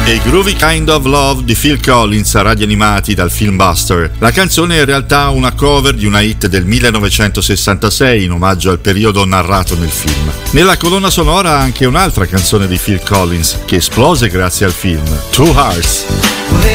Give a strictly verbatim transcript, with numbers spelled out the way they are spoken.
E Groovy Kind of Love di Phil Collins a radio animati dal film Buster. La canzone è in realtà una cover di una hit del millenovecentosessantasei in omaggio al periodo narrato nel film. Nella colonna sonora anche un'altra canzone di Phil Collins che esplose grazie al film, Two Hearts.